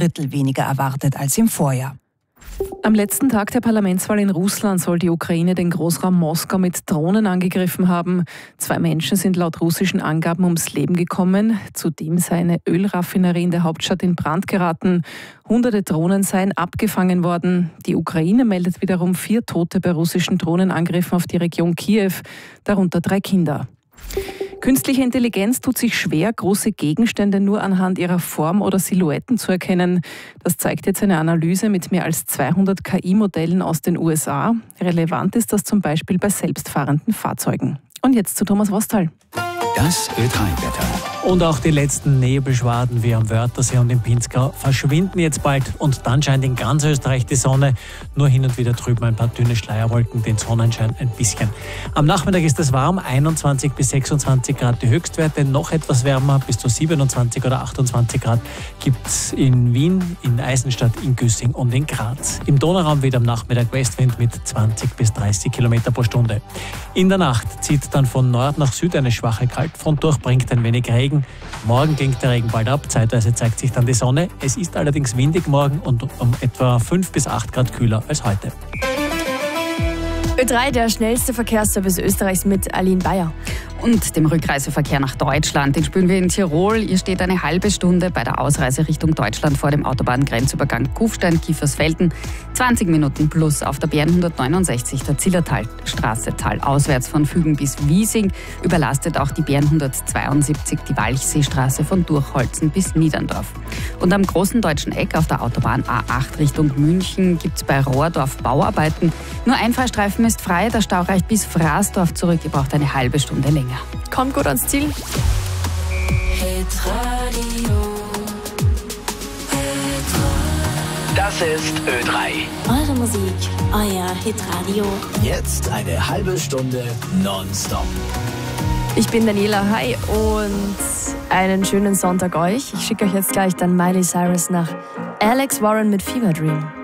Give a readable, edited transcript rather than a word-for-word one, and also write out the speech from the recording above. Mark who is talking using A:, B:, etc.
A: 2/3 weniger erwartet als im Vorjahr.
B: Am letzten Tag der Parlamentswahl in Russland soll die Ukraine den Großraum Moskau mit Drohnen angegriffen haben. 2 Menschen sind laut russischen Angaben ums Leben gekommen. Zudem sei eine Ölraffinerie in der Hauptstadt in Brand geraten. Hunderte Drohnen seien abgefangen worden. Die Ukraine meldet wiederum 4 Tote bei russischen Drohnenangriffen auf die Region Kiew, darunter 3 Kinder. Künstliche Intelligenz tut sich schwer, große Gegenstände nur anhand ihrer Form oder Silhouetten zu erkennen. Das zeigt jetzt eine Analyse mit mehr als 200 KI-Modellen aus den USA. Relevant ist das zum Beispiel bei selbstfahrenden Fahrzeugen. Und jetzt zu Thomas Wostal.
C: Das Ö3-Wetter.
D: Und auch die letzten Nebelschwaden wie am Wörthersee und im Pinzgau verschwinden jetzt bald. Und dann scheint in ganz Österreich die Sonne. Nur hin und wieder drüben ein paar dünne Schleierwolken, den Sonnenschein ein bisschen. Am Nachmittag ist es warm, 21 bis 26 Grad die Höchstwerte. Noch etwas wärmer, bis zu 27 oder 28 Grad gibt es in Wien, in Eisenstadt, in Güssing und in Graz. Im Donauraum wird am Nachmittag Westwind mit 20 bis 30 Kilometer pro Stunde. In der Nacht zieht dann von Nord nach Süd eine schwache Kaltfront durch, bringt ein wenig Regen. Morgen klingt der Regen bald ab, zeitweise zeigt sich dann die Sonne. Es ist allerdings windig morgen und um etwa 5 bis 8 Grad kühler als heute.
E: Ö3, der schnellste Verkehrsservice Österreichs mit Aline Bayer.
F: Und dem Rückreiseverkehr nach Deutschland. Den spüren wir in Tirol. Hier steht eine halbe Stunde bei der Ausreise Richtung Deutschland vor dem Autobahngrenzübergang Kufstein-Kiefersfelden. 20 Minuten plus auf der BR169, der Zillertalstraße talauswärts von Fügen bis Wiesing. Überlastet auch die BR172, die Walchseestraße von Durchholzen bis Niederndorf. Und am großen deutschen Eck auf der Autobahn A8 Richtung München gibt es bei Rohrdorf Bauarbeiten. Nur ein Fahrstreifen ist frei, der Stau reicht bis Fraßdorf zurück. Ihr braucht eine halbe Stunde länger.
E: Kommt gut ans Ziel.
C: Das ist Ö3.
G: Eure Musik, euer Hitradio.
C: Jetzt eine halbe Stunde nonstop.
E: Ich bin Daniela, hi und einen schönen Sonntag euch. Ich schicke euch jetzt gleich dann Miley Cyrus nach Alex Warren mit Fever Dream.